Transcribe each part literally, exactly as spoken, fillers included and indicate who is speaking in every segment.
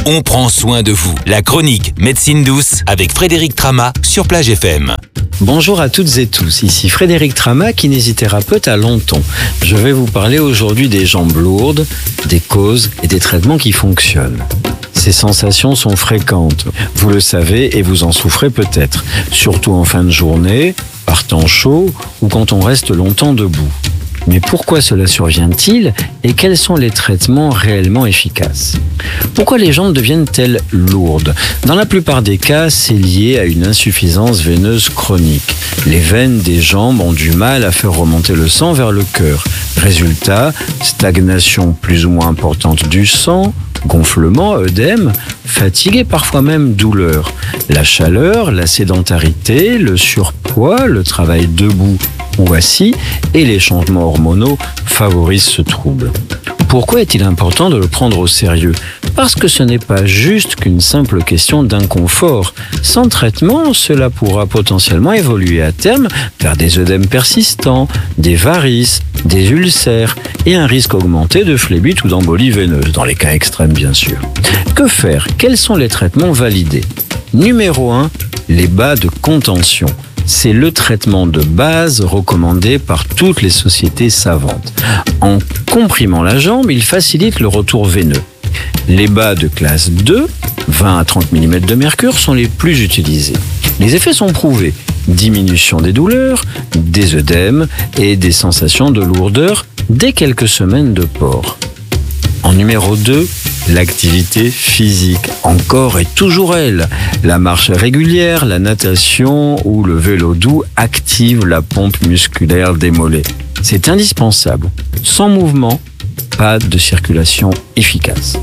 Speaker 1: On prend soin de vous. La chronique Médecine douce avec Frédéric Trama sur Plage F M.
Speaker 2: Bonjour à toutes et tous, ici Frédéric Trama, kinésithérapeute à Lenton. Je vais vous parler aujourd'hui des jambes lourdes, des causes et des traitements qui fonctionnent. Ces sensations sont fréquentes, vous le savez et vous en souffrez peut-être, surtout en fin de journée, par temps chaud ou quand on reste longtemps debout. Mais pourquoi cela survient-il et quels sont les traitements réellement efficaces ? Pourquoi les jambes deviennent-elles lourdes ? Dans la plupart des cas, c'est lié à une insuffisance veineuse chronique. Les veines des jambes ont du mal à faire remonter le sang vers le cœur. Résultat, stagnation plus ou moins importante du sang, gonflement, œdème, fatigue et parfois même douleur. La chaleur, la sédentarité, le surpoids, le travail debout ou assis et les changements hormonaux favorisent ce trouble. Pourquoi est-il important de le prendre au sérieux ? Parce que ce n'est pas juste qu'une simple question d'inconfort. Sans traitement, cela pourra potentiellement évoluer à terme vers des œdèmes persistants, des varices, des ulcères et un risque augmenté de phlébite ou d'embolie veineuse, dans les cas extrêmes bien sûr. Que faire ? Quels sont les traitements validés ? Numéro un, les bas de contention. C'est le traitement de base recommandé par toutes les sociétés savantes. En comprimant la jambe, il facilite le retour veineux. Les bas de classe deux, vingt à trente millimètres de mercure, sont les plus utilisés. Les effets sont prouvés. Diminution des douleurs, des œdèmes et des sensations de lourdeur dès quelques semaines de port. En numéro deux, l'activité physique, encore et toujours elle. La marche régulière, la natation ou le vélo doux activent la pompe musculaire des mollets. C'est indispensable. Sans mouvement, pas de circulation efficace.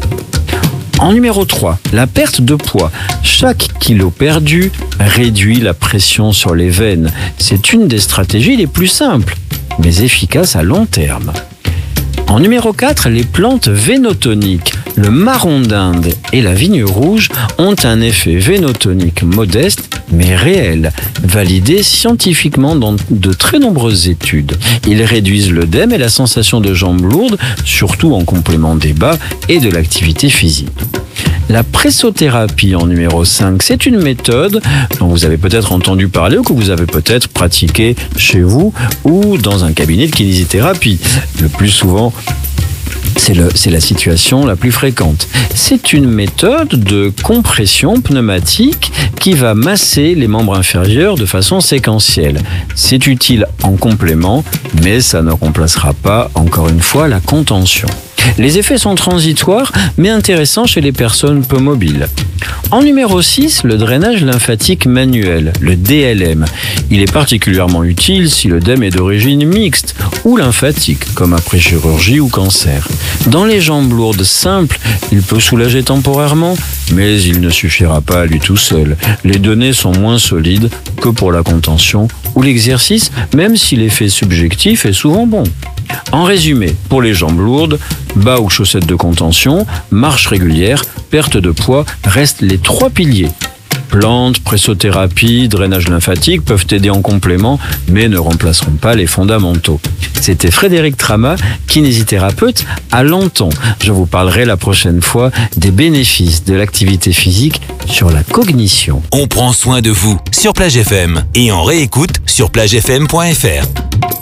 Speaker 2: En numéro trois, la perte de poids. Chaque kilo perdu réduit la pression sur les veines. C'est une des stratégies les plus simples, mais efficaces à long terme. En numéro quatre, les plantes vénotoniques. Le marron d'Inde et la vigne rouge ont un effet vénotonique modeste mais réel, validé scientifiquement dans de très nombreuses études. Ils réduisent l'œdème et la sensation de jambes lourdes, surtout en complément des bas et de l'activité physique. La pressothérapie en numéro cinq, c'est une méthode dont vous avez peut-être entendu parler ou que vous avez peut-être pratiqué chez vous ou dans un cabinet de kinésithérapie. Le plus souvent, c'est, le, c'est la situation la plus fréquente. C'est une méthode de compression pneumatique qui va masser les membres inférieurs de façon séquentielle. C'est utile en complément, mais ça ne remplacera pas, encore une fois, la contention. Les effets sont transitoires, mais intéressants chez les personnes peu mobiles. En numéro six, le drainage lymphatique manuel, le D L M. Il est particulièrement utile si l'œdème est d'origine mixte ou lymphatique, comme après chirurgie ou cancer. Dans les jambes lourdes simples, il peut soulager temporairement, mais il ne suffira pas à lui tout seul. Les données sont moins solides que pour la contention ou l'exercice, même si l'effet subjectif est souvent bon. En résumé, pour les jambes lourdes, bas ou chaussettes de contention, marche régulière, perte de poids restent les trois piliers. Plantes, pressothérapie, drainage lymphatique peuvent aider en complément, mais ne remplaceront pas les fondamentaux. C'était Frédéric Trama, kinésithérapeute à Lenton. Je vous parlerai la prochaine fois des bénéfices de l'activité physique sur la cognition.
Speaker 1: On prend soin de vous sur Plage F M et en réécoute sur plage f m point f r.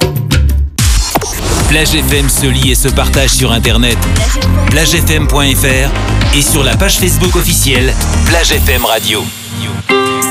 Speaker 1: Plage F M se lit et se partage sur Internet. plage f m point f r et sur la page Facebook officielle Plage F M Radio.